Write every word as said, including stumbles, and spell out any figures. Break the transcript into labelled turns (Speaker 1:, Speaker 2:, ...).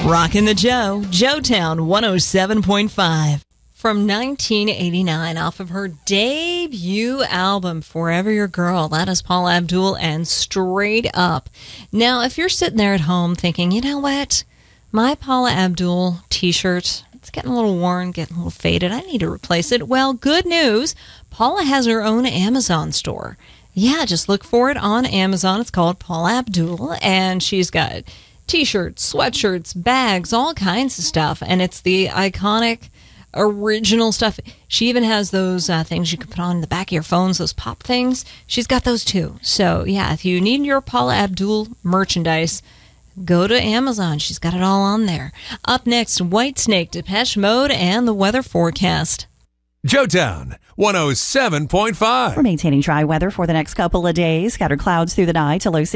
Speaker 1: Rockin' the Joe, Joetown one oh seven point five. From nineteen eighty-nine, off of her debut album, Forever Your Girl. That is Paula Abdul and Straight Up. Now, if you're sitting there at home thinking, you know what? My Paula Abdul t-shirt, it's getting a little worn, getting a little faded. I need to replace it. Well, good news. Paula has her own Amazon store. Yeah, just look for it on Amazon. It's called Paula Abdul, and she's got t-shirts, sweatshirts, bags, all kinds of stuff. And it's the iconic original stuff. She even has those uh, things you can put on the back of your phones, those pop things. She's got those too. So yeah, if you need your Paula Abdul merchandise, go to Amazon. She's got it all on there. Up next, Whitesnake, Depeche Mode, and the weather forecast.
Speaker 2: Joetown one oh seven point five.
Speaker 3: We're maintaining dry weather for the next couple of days. Scattered clouds through the night to low